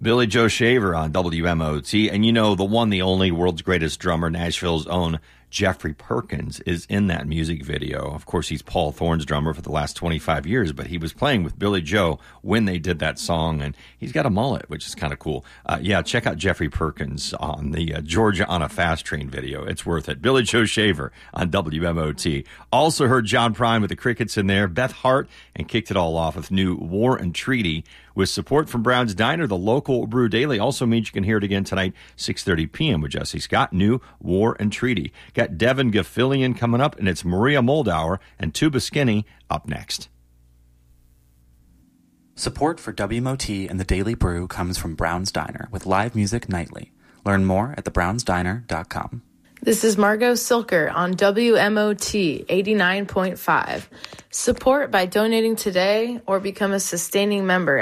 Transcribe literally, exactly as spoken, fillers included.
Billy Joe Shaver on W M O T. And you know, the one, the only, world's greatest drummer, Nashville's own Jeffrey Perkins, is in that music video. Of course, he's Paul Thorne's drummer for the last twenty-five years, but he was playing with Billy Joe when they did that song, and he's got a mullet, which is kind of cool. Uh, yeah, check out Jeffrey Perkins on the uh, Georgia on a Fast Train video. It's worth it. Billy Joe Shaver on W M O T. Also heard John Prine with the Crickets in there, Beth Hart, and kicked it all off with new War and Treaty. With support from Brown's Diner, the local brew daily also means you can hear it again tonight, six thirty p.m. with Jesse Scott, new War and Treaty. Got Devin Gaffilian coming up, and it's Maria Moldauer and Tuba Skinny up next. Support for W M O T and the Daily Brew comes from Brown's Diner with live music nightly. Learn more at the browns diner dot com. This is Margot Silker on W M O T eighty-nine point five. Support by donating today or become a sustaining member